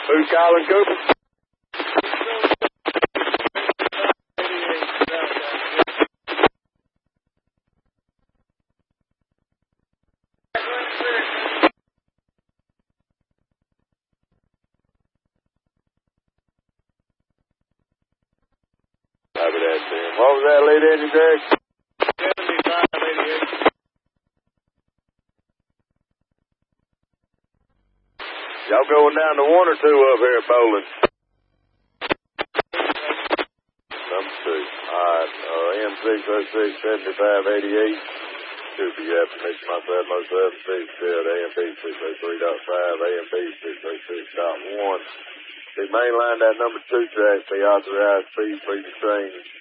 Who's calling, Cooper? What was that lead engine, Greg? 7588. Y'all going down to 1 or 2 up here at Bowling? Number 2. Alright, M606-7588. Cooper, you have to mix myself, most of them 6 field, AMB 603.5, AMB 606.1. The main line, that number 2 track, the authorized speed for the train.